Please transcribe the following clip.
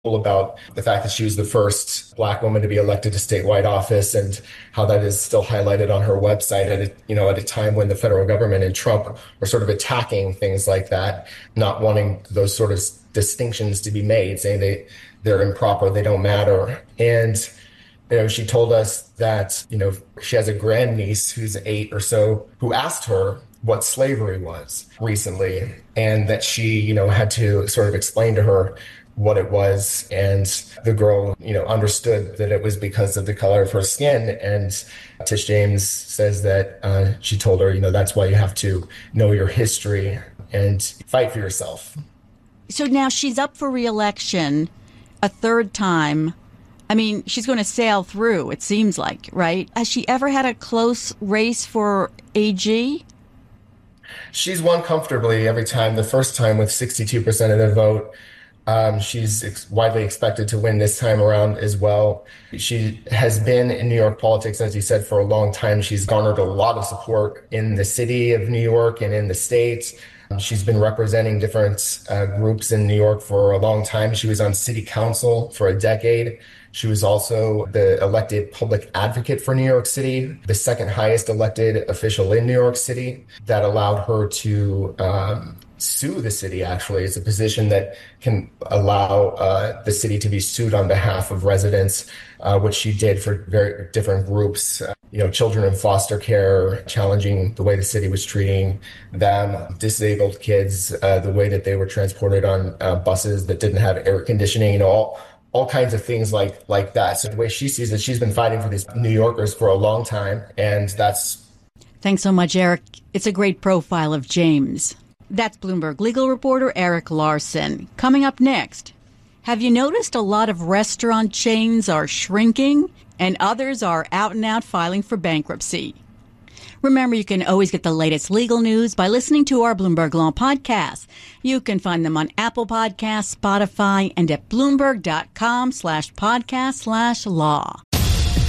about the fact that she was the first Black woman to be elected to statewide office and how that is still highlighted on her website at a time when the federal government and Trump are sort of attacking things like that, not wanting those sort of distinctions to be made, saying they're improper, they don't matter. And she told us that, she has a grandniece who's 8 or so who asked her what slavery was recently, and that she, had to sort of explain to her what it was. And the girl, understood that it was because of the color of her skin. And Tish James says that she told her, that's why you have to know your history and fight for yourself. So now she's up for re-election a third time. I mean, she's going to sail through, it seems like, right? Has she ever had a close race for AG? She's won comfortably every time. The first time with 62% of the vote. She's widely expected to win this time around as well. She has been in New York politics, as you said, for a long time. She's garnered a lot of support in the city of New York and in the state. She's been representing different groups in New York for a long time. She was on city council for a decade. She was also the elected public advocate for New York City, the second highest elected official in New York City. That allowed her to sue the city, actually. It's a position that can allow the city to be sued on behalf of residents, which she did for very different groups, children in foster care, challenging the way the city was treating them, disabled kids, the way that they were transported on buses that didn't have air conditioning, all kinds of things like that. So the way she sees it, she's been fighting for these New Yorkers for a long time, and that's... Thanks so much, Eric. It's a great profile of James. That's Bloomberg legal reporter Eric Larson. Coming up next, have you noticed a lot of restaurant chains are shrinking and others are out and out filing for bankruptcy? Remember, you can always get the latest legal news by listening to our Bloomberg Law podcasts. You can find them on Apple Podcasts, Spotify, and at Bloomberg.com/podcast/law.